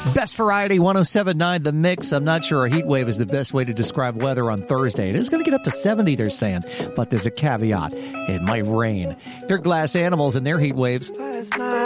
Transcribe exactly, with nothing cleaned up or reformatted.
Best Variety one oh seven point nine The Mix. I'm not sure a heat wave is the best way to describe weather on Thursday. It is going to get up to seventy, they're saying, but there's a caveat. It might rain. Here are Glass Animals and their heat waves.